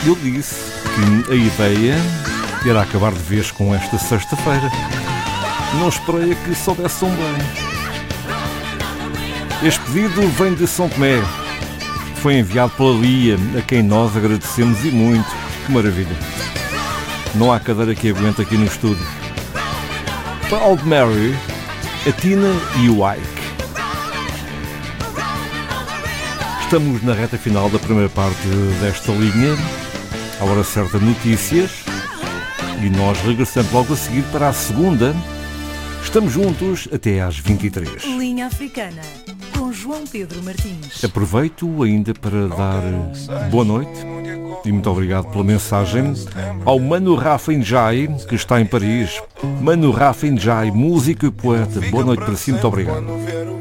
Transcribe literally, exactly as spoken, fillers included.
Eu disse que a ideia era acabar de vez com esta sexta-feira. Não esperei a que soubesse tão bem. Este pedido vem de São Tomé. Foi enviado pela Lia, a quem nós agradecemos e muito. Que maravilha. Não há cadeira que aguente aqui no estúdio. Para Old Mary, a Tina e o Ike. Estamos na reta final da primeira parte desta linha. À hora certa, notícias. E nós regressamos logo a seguir para a segunda. Estamos juntos até às vinte e três. Linha Africana, com João Pedro Martins. Aproveito ainda para dar boa noite e muito obrigado pela mensagem ao Mano Rafa Njai, que está em Paris. Mano Rafa Njai, músico e poeta. Boa noite para si, muito obrigado.